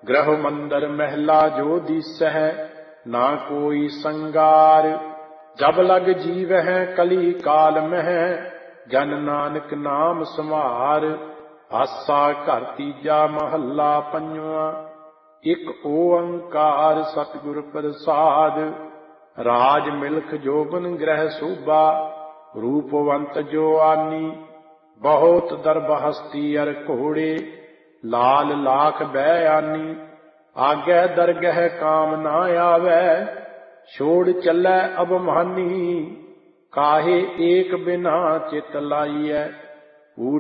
ਗ੍ਰਹ ਮੰਦਰ ਮਹਿਲਾ ਜੋ ਦੀਸਹਿ, ਨਾ ਕੋਈ ਸੰਗਾਰ। ਜਬ ਲਗ ਜੀਵਹਿ ਕਲੀ ਕਾਲ ਮਹਿ, ਜਨ ਨਾਨਕ ਨਾਮ ਸੰਭਾਰ। ਆਸਾ ਘਰ ਤੀਜਾ ਮਹੱਲਾ ਪੰਜਵਾਂ। ਇਕ ਓੰਕਾਰ ਸਤਿਗੁਰ ਪ੍ਰਸਾਦ। ਰਾਜ ਮਿਲਖ ਜੋਬਨ ਗ੍ਰਹਿ ਸੋਭਾ, ਰੂਪਵੰਤ ਜੋ ਆਨੀ। ਬਹੁਤ ਦਰਬ ਹਸਤੀ ਅਰ ਘੋੜੇ, ਲਾਲ ਲਾਖ ਬਹਿ ਆਨੀ। ਆਗੈ ਦਰਗਹਿ ਕਾਮ ਨਾ ਆਵੈ, ਛੋੜ ਚੱਲੈ ਅਭਮਾਨੀ। ਕਾਹੇ ਏਕ ਬਿਨਾ ਚਿਤ ਲਾਈਐ,